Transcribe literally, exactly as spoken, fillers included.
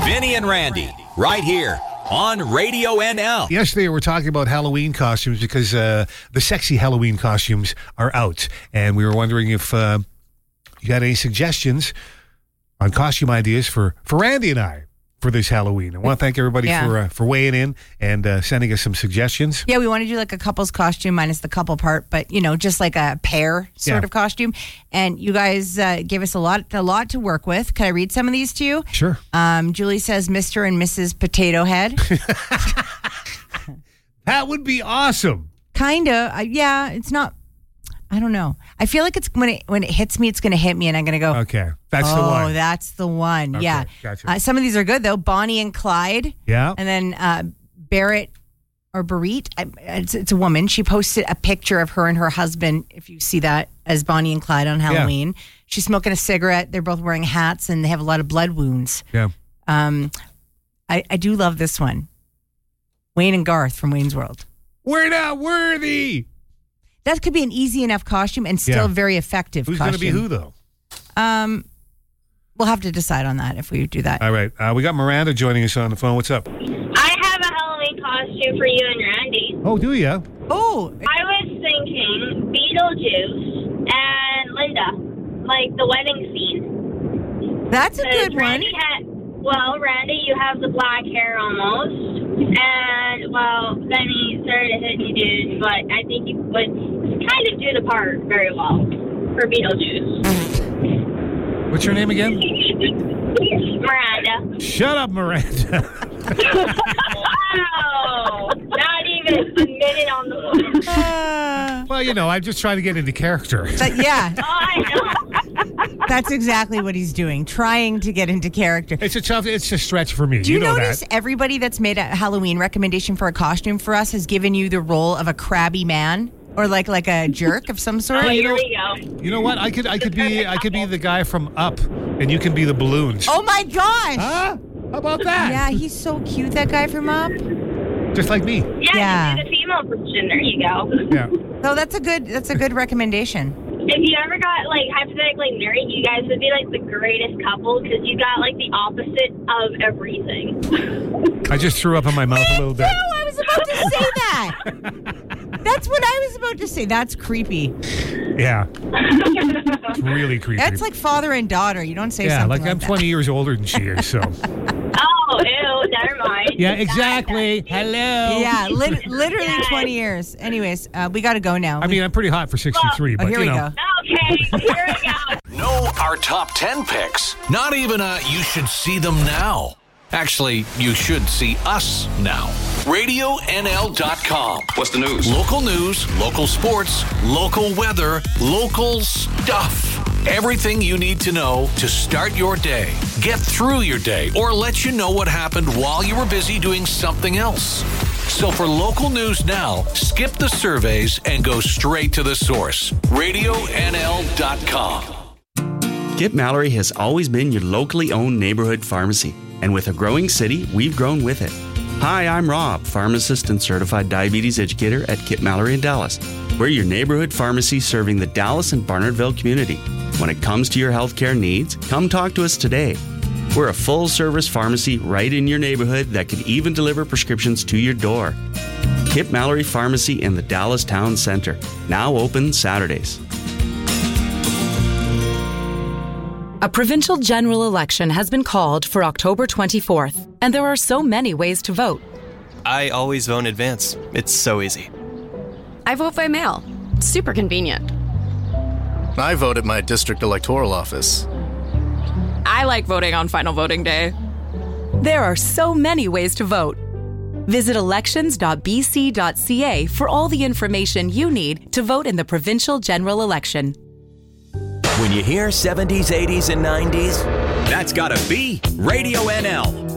Vinny and Randy, right here on Radio N L. Yesterday we were talking about Halloween costumes because uh, the sexy Halloween costumes are out. And we were wondering if uh, you got any suggestions on costume ideas for, for Randy and I for this Halloween. I want to thank everybody Yeah. for uh, for weighing in and uh, sending us some suggestions. Yeah, we want to do like a couple's costume minus the couple part, but you know, just like a pair sort Yeah. of costume. And you guys uh, gave us a lot, a lot to work with. Can I read some of these to you? Sure. Um, Julie says Mister and Missus Potato Head. That would be awesome. Kinda. Uh, yeah, it's not. I don't know. I feel like it's when it when it hits me, it's going to hit me, and I'm going to go. Okay, that's oh, the one. that's the one. Okay, Yeah. gotcha. Uh, some of these are good though. Bonnie and Clyde. Yeah. And then uh, Barrett or Barit. I, it's, it's a woman. She posted a picture of her and her husband. If you see that as Bonnie and Clyde on Halloween, she's smoking a cigarette. They're both wearing hats, and they have a lot of blood wounds. Yeah. Um, I, I do love this one. Wayne and Garth from Wayne's World. We're not worthy. That could be an easy enough costume and still Yeah. very effective. Who's going to costume. be who, though? Um, we'll have to decide on that if we do that. All right. Uh, we got Miranda joining us on the phone. What's up? I have a Halloween costume for you and Randy. Oh, do you? Oh, I was thinking Beetlejuice and Linda, like the wedding scene. that's a Because good one. Randy had, well, Randy, you have the black hair almost. And, well, then he started hitting dudes, but I think you would kind of do the part very well for Beetlejuice. What's your name again? Miranda. Shut up, Miranda. Wow! Not even a minute on the phone. Uh, Well, you know, I'm just trying to get into character. but yeah, Oh, I know. that's exactly what he's doing, trying to get into character. It's a tough, it's a stretch for me. Do you, know notice that. everybody that's made a Halloween recommendation for a costume for us has given you the role of a crabby man or like like a jerk of some sort? Oh, you here know- we go. You know what? I could, I could be, I could be the guy from Up, and you can be the balloons. Oh my gosh! Huh? How about that? Yeah, he's so cute, that guy from Up. Just like me. Yeah, Yeah. you do the female version. There you go. Yeah. No, that's a good that's a good recommendation. If you ever got, like, hypothetically married, you guys would be, like, the greatest couple because you got, like, the opposite of everything. I just threw up in my mouth a little bit. No, I was about to say that. That's what I was about to say. That's creepy. Yeah. It's really creepy. That's like father and daughter. You don't say yeah, something like, like I'm that. twenty years older than she is, so. Oh, ew, never mind. Yeah, exactly. Hello. Yeah, lit- literally Yes. twenty years. Anyways, uh, we got to go now. I mean, I'm pretty hot for sixty-three, oh, but here you we know. go. Okay, here we go. Know our top ten picks. Not even a you should see them now. Actually, you should see us now. radio N L dot com. What's the news? Local news, local sports, local weather, local stuff. Everything you need to know to start your day, get through your day, or let you know what happened while you were busy doing something else. So for local news now, skip the surveys and go straight to the source. radio N L dot com. Kip Mallory has always been your locally owned neighborhood pharmacy. And with a growing city, we've grown with it. Hi, I'm Rob, pharmacist and certified diabetes educator at Kip Mallory in Dallas. We're your neighborhood pharmacy serving the Dallas and Barnardville community. When it comes to your healthcare needs, come talk to us today. We're a full-service pharmacy right in your neighborhood that could even deliver prescriptions to your door. Kip Mallory Pharmacy in the Dallas Town Center, now open Saturdays. A provincial general election has been called for October twenty-fourth, and there are so many ways to vote. I always vote in advance. It's so easy. I vote by mail. Super convenient. I vote at my district electoral office. I like voting on final voting day. There are so many ways to vote. Visit elections dot b c dot c a for all the information you need to vote in the provincial general election. When you hear seventies, eighties, and nineties, that's gotta be Radio N L.